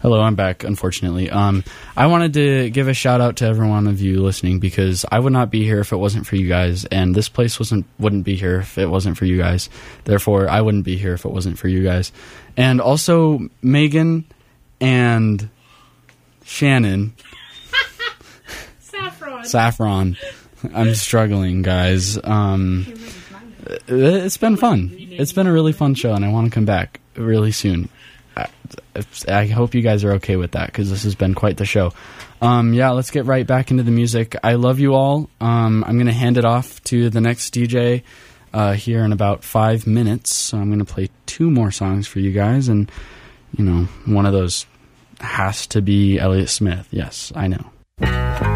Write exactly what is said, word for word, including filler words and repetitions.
Hello, I'm back, unfortunately. Um, I wanted to give a shout out to every one of you listening because I would not be here if it wasn't for you guys, and this place wasn't wouldn't be here if it wasn't for you guys. Therefore, I wouldn't be here if it wasn't for you guys. And also, Megan and Shannon. Saffron. Saffron. I'm struggling, guys. Um, it's been fun. It's been a really fun show, and I want to come back really soon. I, I hope you guys are okay with that because this has been quite the show. Um, yeah, let's get right back into the music. I love you all. Um, I'm going to hand it off to the next D J uh, here in about five minutes. So I'm going to play two more songs for you guys, and you know, one of those has to be Elliott Smith. Yes, I know.